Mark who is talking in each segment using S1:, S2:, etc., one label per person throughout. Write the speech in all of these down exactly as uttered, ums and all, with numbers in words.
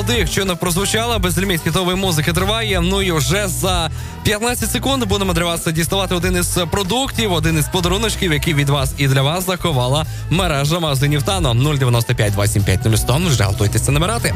S1: молодих щойно прозвучала, безліміт хітової музики триває. Ну і вже за п'ятнадцять секунд будемо для вас діставати один із продуктів, один із подаруночків, який від вас і для вас заховала мережа магазинів Тано. нуль дев'яносто п'ять двадцять сім п'ять нуль сто. Вже готуйтеся набирати.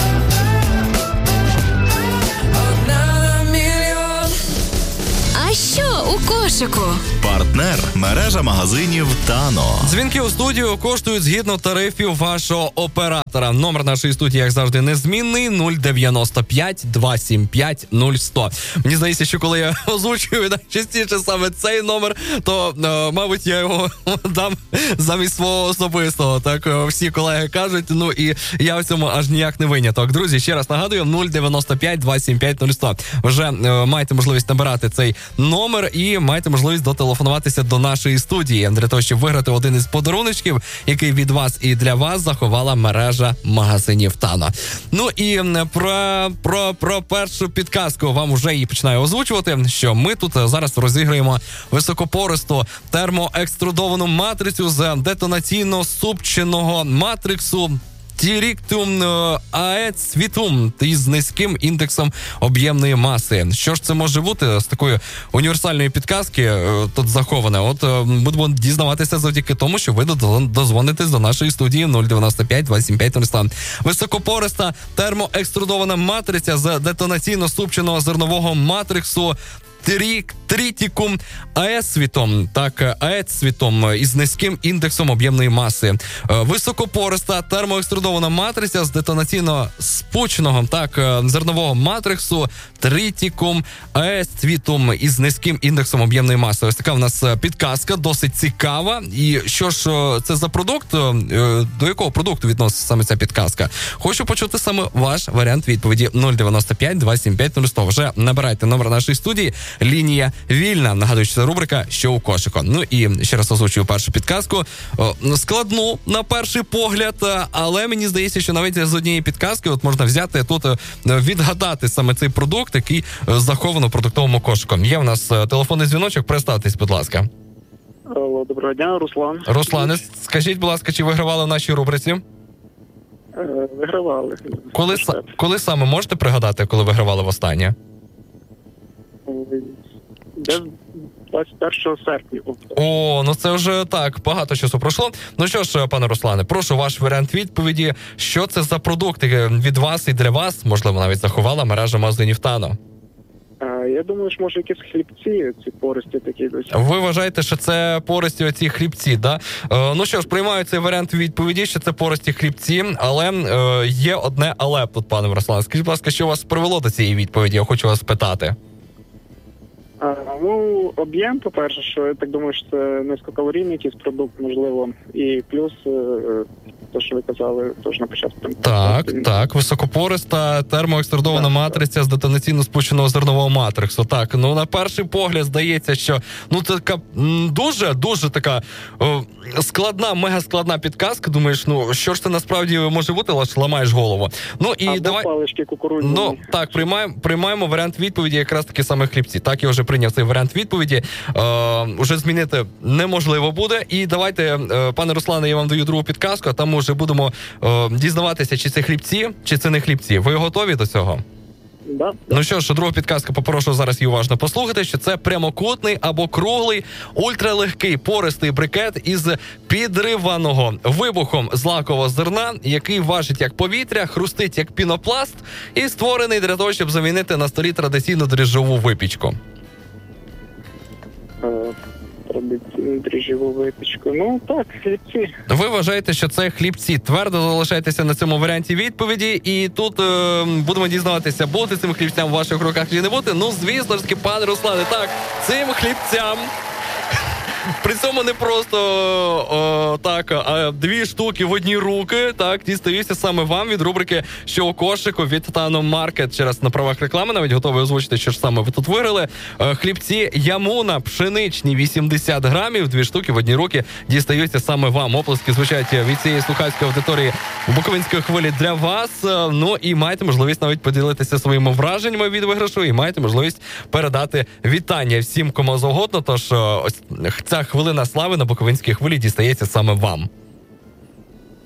S2: А що у кошику?
S3: Партнер – мережа магазинів Тано.
S1: Дзвінки у студію коштують згідно тарифів вашого оператора. Номер нашої студії, як завжди, незмінний. нуль дев'яносто п'ять двадцять сім п'ять нуль сто. Мені здається, що коли я озвучую найчастіше саме цей номер, то, е, мабуть, я його дам замість свого особистого. Так е, всі колеги кажуть, ну і я в цьому аж ніяк не виняток. Друзі, ще раз нагадую, нуль дев'яносто п'ять двадцять сім п'ять нуль сто. Вже е, маєте можливість набирати цей номер і маєте можливість дотелефонуватися до нашої студії для того, щоб виграти один із подаруночків, який від вас і для вас заховала мережа магазинів Тано. Ну і про, про, про першу підказку вам вже її починаю озвучувати, що ми тут зараз розіграємо високопористу термоекструдовану матрицю з детонаційно-супченого матриксу Тіріктум аецвітум із низьким індексом об'ємної маси. Що ж це може бути з такої універсальної підказки тут заховане? От будемо дізнаватися завдяки тому, що ви дозвонитесь до нашої студії нуль дев'яносто п'ять двадцять сім п'ять нуль сто. Високопориста термоекструдована матриця з детонаційно-супченого зернового матриксу Трік, трітікум аецвітом, так, аецвітом із низьким індексом об'ємної маси. Високопориста термоекструдована матриця з детонаційно-спученого, так, зернового матриксу Трітікум аецвітум із низьким індексом об'ємної маси. Ось така в нас підказка, досить цікава. І що ж це за продукт? До якого продукту відноситься саме ця підказка? Хочу почути саме ваш варіант відповіді. нуль дев'яносто п'ять двадцять сім п'ять нуль сто. Вже набирайте номер нашої студії. Лінія вільна. Нагадую, що це рубрика «Що у кошику». Ну і ще раз озвучую першу підказку. Складну на перший погляд, але мені здається, що навіть з однієї підказки от можна взяти тут, відгадати саме цей продукт, який заховано в продуктовому кошику. Є у нас телефонний дзвіночок. Представтесь, будь ласка.
S4: Алло, доброго дня, Руслан.
S1: Руслане, скажіть, будь ласка, чи вигравали в нашій рубриці?
S4: Вигравали.
S1: Коли, коли саме можете пригадати, коли вигравали востаннє?
S4: Десь двадцять першого серпня.
S1: О, ну це вже так, багато часу пройшло. Ну що ж, пане Руслане, прошу ваш варіант відповіді. Що це за продукти від вас і для вас, можливо, навіть заховала мережа магазинів Тано?
S4: А, я думаю, що може якісь хлібці, ці пористі такі досі.
S1: Ви вважаєте, що це пористі оці хлібці, да? Е, ну що ж, приймаю цей варіант відповіді, що це пористі хлібці, але е, є одне але тут, пане Руслане. Скажіть, будь ласка, що вас привело до цієї відповіді? Я хочу вас питати.
S4: А, ну, об'єм, по-перше, що я так думаю, що це низькокалорійний якийсь продукт, можливо, і плюс те, що ви казали, теж на початку. Там,
S1: так,
S4: там,
S1: так, високопориста термоекструдована
S4: так,
S1: матриця
S4: так.
S1: з детонаційно спущеного зернового матриксу. Так, ну на перший погляд здається, що ну це така дуже, дуже така о, складна, мегаскладна підказка. Думаєш, ну що ж це насправді може бути, але ж ламаєш голову. Ну і
S4: або
S1: давай
S4: палички кукурудзяні.
S1: Ну так, приймаємо, приймаємо варіант відповіді, якраз таки саме хлібці. Так, я вже прийняв цей варіант відповіді. Е, уже змінити неможливо буде. І давайте, е, пане Руслане, я вам даю другу підказку, а там вже будемо е, дізнаватися, чи це хлібці, чи це не хлібці. Ви готові до цього?
S4: Да.
S1: Ну що ж, друга підказка, попрошу зараз її уважно послухати, що це прямокутний або круглий, ультралегкий пористий брикет із підриваного вибухом злакового зерна, який важить як повітря, хрустить як пінопласт і створений для того, щоб замінити на столі традиційну дріжджову випічку.
S4: Традиційну дріжджову випічку. Ну так, хлібці.
S1: Ви вважаєте, що це хлібці. Твердо залишайтеся на цьому варіанті відповіді. І тут е, будемо дізнаватися, бути цим хлібцям в ваших руках чи не бути. Ну, звісно ж таки, пане Руслане, так, цим хлібцям при цьому не просто о, так, а дві штуки в одні руки, так, дістаються саме вам від рубрики «Що у кошику» від Тано Маркет. Через на правах реклами навіть готовий озвучити, що ж саме ви тут виграли. Хлібці Ямуна пшеничні вісімдесят грамів, дві штуки в одні руки дістаються саме вам. Оплески звучать від цієї слухацької аудиторії Буковинської хвилі для вас. Ну і маєте можливість навіть поділитися своїми враженнями від виграшу і маєте можливість передати вітання всім, кому завгодно. Тож ось ця хвилина слави на Буковинській хвилі дістається саме вам.
S4: А,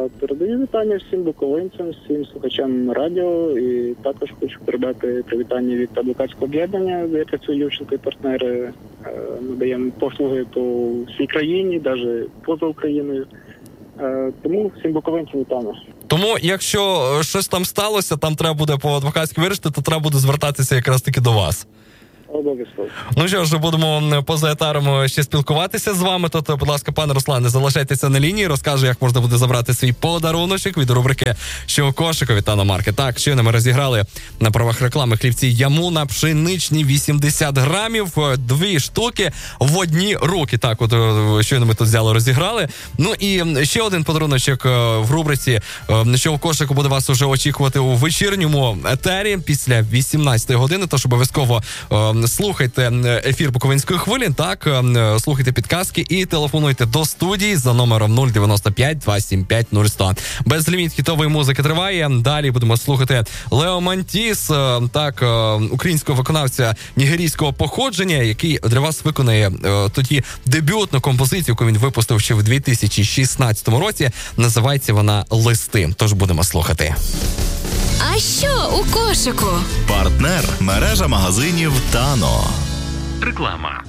S4: передаю вітання всім буковинцям, всім слухачам радіо, і також хочу передати привітання від адвокатського об'єднання, де я працюю, Юрченко і партнери. Е, надаємо послуги по всій країні, навіть поза Україною. Е, тому всім буковинцям вітання.
S1: Тому, якщо щось там сталося, там треба буде по-адвокатськи вирішити, то треба буде звертатися якраз таки до вас.
S4: Обов'язково.
S1: Ну що ж, будемо поза етаром ще спілкуватися з вами. Тобто, будь ласка, пане Руслане, залишайтеся на лінії, розкажу, як можна буде забрати свій подаруночок від рубрики «Що у кошику» від Тано Маркет. Так, щойно ми розіграли на правах реклами хлібці Ямуна пшеничні вісімдесят грамів, дві штуки в одні руки. Так, от щойно ми тут взяли, розіграли. Ну і ще один подаруночок в рубриці «Що у кошику» буде вас уже очікувати у вечірньому етері після вісімнадцятої години, тож обов'язково слухайте ефір Буковинської хвилі, так, слухайте підказки і телефонуйте до студії за номером нуль дев'яносто п'ять два сім п'ять нуль сто. Безліміт хітової музики триває. Далі будемо слухати Лео Мантіс, так, українського виконавця нігерійського походження, який для вас виконає тоді дебютну композицію, яку він випустив ще в дві тисячі шістнадцятому році. Називається вона «Листи». Тож будемо слухати.
S2: А що у кошику?
S3: Партнер – мережа магазинів «Тано».
S5: Реклама.